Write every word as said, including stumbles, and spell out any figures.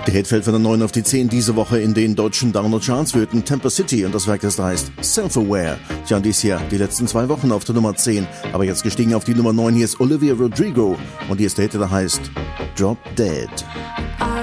Der Hit fällt von der neun auf die zehn diese Woche in den deutschen Download-Charts führten Temper City und das Werk, das da heißt Self-Aware. Ja, und dies hier die letzten zwei Wochen auf der Nummer zehn, aber jetzt gestiegen auf die Nummer neun. Hier ist Olivia Rodrigo und hier ist der Hit, der heißt Drop Dead.